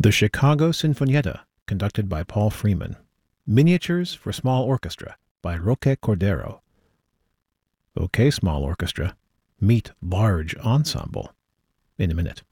The Chicago Sinfonietta, conducted by Paul Freeman. Miniatures for Small Orchestra by Roque Cordero. Okay, small orchestra, meet large ensemble in a minute.